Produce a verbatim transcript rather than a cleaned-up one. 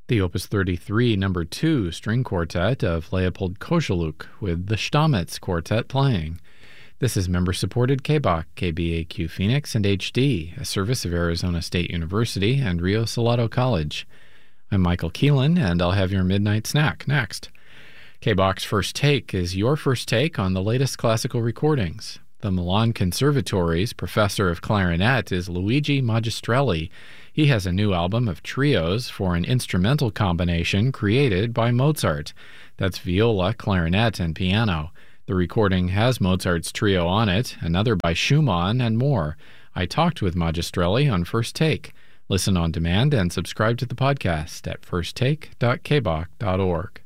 The Opus thirty-three number two string quartet of Leopold Kozeluk with the Stamitz Quartet playing. This is member-supported K B A Q, K B A Q Phoenix, and H D, a service of Arizona State University and Rio Salado College. I'm Michael Keelan, and I'll have your midnight snack next. K B A Q's First Take is your first take on the latest classical recordings. The Milan Conservatory's professor of clarinet is Luigi Magistrelli. He has a new album of trios for an instrumental combination created by Mozart. That's viola, clarinet, and piano. The recording has Mozart's trio on it, another by Schumann, and more. I talked with Magistrelli on First Take. Listen on demand and subscribe to the podcast at first take dot k b a q dot org.